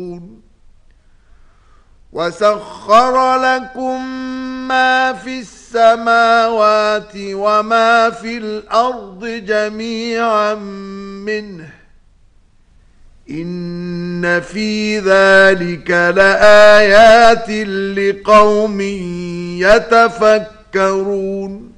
وسخر لكم ما في السماوات وما في الأرض جميعا منه إن في ذلك لآيات لقوم يتفكرون